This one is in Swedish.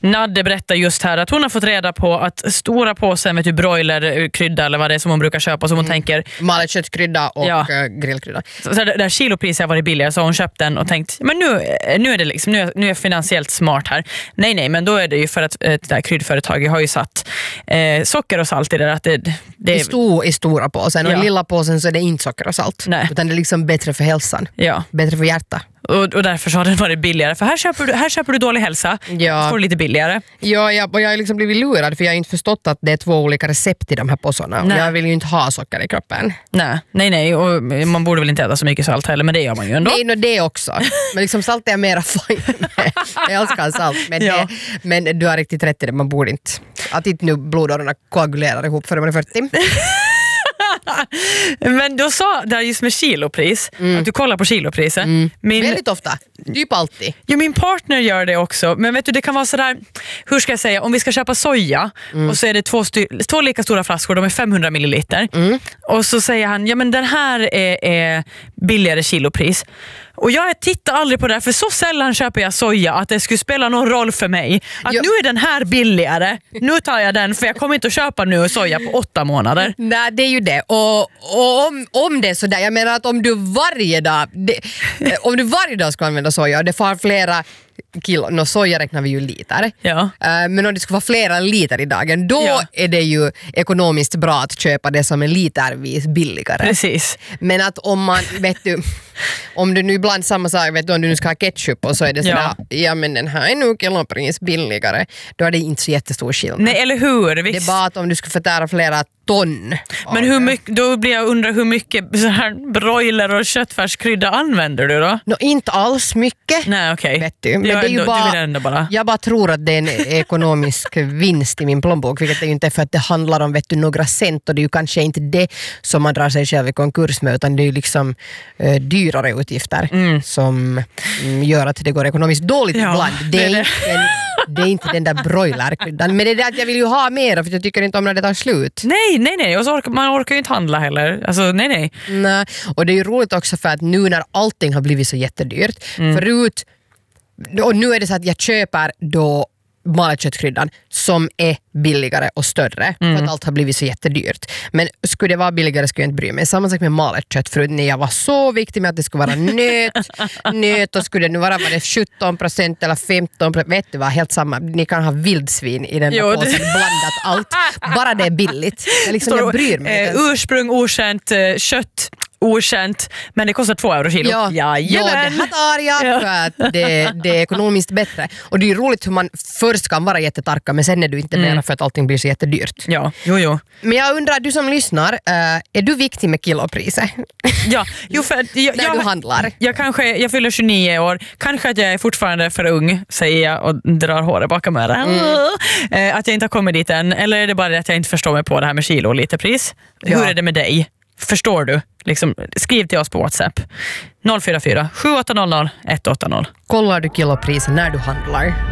Nadde berättar just här att hon har fått reda på att stora påsen med typ broilerkrydda eller vad det är som hon brukar köpa, som hon tänker malet köttkrydda och grillkrydda. Så där kilopriset har varit billigare, så har hon köpt den och tänkt, men nu är det liksom, nu är jag finansiellt smart här. Nej, men då är det ju för att det där kryddföretaget har ju satt socker och salt i det, att det är i stora påsen och i lilla påsen så är det inte socker och salt. Nej. Utan det är liksom bättre för hälsan. Ja. Bättre för hjärta. Och därför så har den varit billigare. För här köper du dålig hälsa. Ja. Får du lite billigare. Ja, jag har liksom blivit lurad för jag har inte förstått att det är 2 olika recept i de här påsarna. Nej. Jag vill ju inte ha socker i kroppen. Nej. Och man borde väl inte äta så mycket salt heller, men det gör man ju ändå. Nej, det också. Men liksom salt är jag mera fine med. Jag älskar salt. Men du har riktigt rätt i det. Man borde inte. Att inte nu blodårorna koagulerar ihop för man är 40. Men då sa det just med kilopris, att du kollar på kilopriset. Väldigt ofta, typ alltid. Jo, min partner gör det också. Men vet du, det kan vara sådär, hur ska jag säga, om vi ska köpa soja och så är det 2 lika stora flaskor, de är 500 milliliter. Och så säger han, ja men den här är billigare kilopris. Och jag tittar aldrig på det här, för så sällan köper jag soja att det skulle spela någon roll för mig. Att nu är den här billigare, nu tar jag den, för jag kommer inte att köpa nu soja på 8 månader. Nej, det är ju det. Och om det är sådär, jag menar att om du varje dag ska använda soja och det får flera kilo, soja räknar vi ju liter. Ja. Men om det ska vara flera liter i dagen, då är det ju ekonomiskt bra att köpa det som är litervis billigare. Precis. Men att om man, om du nu ibland samma sak, om du nu ska ha ketchup och så är det sådär, ja men den här är nog kilopris billigare, då är det inte så jättestor skillnad. Nej, eller hur? Det är bara att om du ska förtära flera ton. Men hur mycket, då blir jag undra hur mycket så här broiler och köttfärskrydda använder du då? Inte alls mycket. Nej, okej. Vet du. Men det är ju bara. Jag bara tror att det är en ekonomisk vinst i min plånbok, vilket det ju inte är, för att det handlar om några cent, och det är ju kanske inte det som man drar sig själv i konkurs med, utan det är ju liksom dyrare utgifter som gör att det går ekonomiskt dåligt ibland. Det är inte den där broilerkryddan, men det är det att jag vill ju ha mer, för jag tycker inte om när det tar slut. Nej, och så man orkar ju inte handla heller. Alltså nej. Och det är ju roligt också för att nu när allting har blivit så jättedyrt, förut, och nu är det så att jag köper då malet köttkryddan som är billigare och större, för att allt har blivit så jättedyrt. Men skulle det vara billigare skulle jag inte bry mig. Samma sak med malet kött, för när jag var så viktig med att det skulle vara nöt och skulle det nu vara 17% eller 15%, vet du vad, helt samma. Ni kan ha vildsvin i den där påsen, blandat allt. Bara det är billigt. Jag bryr mig. Ursprung okänt, kött okänt, men det kostar 2 euro kilo. Ja, det här tar jag för att det är ekonomiskt bättre. Och det är roligt hur man först kan vara jättetarka, men sen är du inte mer för att allting blir så jättedyrt. Ja, jo. Men jag undrar, du som lyssnar, är du viktig med kilopriset? Ja, för när du handlar. Jag fyller 29 år. Kanske att jag är fortfarande för ung, säger jag och drar håret bakom öronen. Att jag inte har kommit dit än. Eller är det bara att jag inte förstår mig på det här med kilo och literpris? Hur är det med dig? Förstår du? Skriv till oss på WhatsApp 044 7800 180. Kollar du kilopriset när du handlar?